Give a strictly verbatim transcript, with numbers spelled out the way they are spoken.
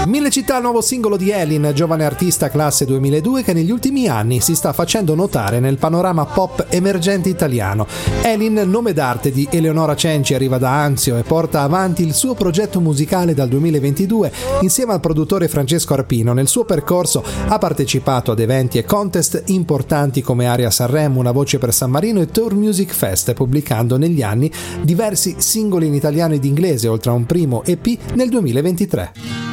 Mille città, nuovo singolo di Elin, giovane artista classe duemiladue che negli ultimi anni si sta facendo notare nel panorama pop emergente italiano. Elin, nome d'arte di Eleonora Cenci, arriva da Anzio e porta avanti il suo progetto musicale dal duemilaventidue insieme al produttore Francesco Arpino. Nel suo percorso ha partecipato ad eventi e contest importanti come Aria Sanremo, Una voce per San Marino e Tour Music Fest, pubblicando negli anni diversi singoli in italiano ed inglese, oltre a un primo E P nel duemilaventitré.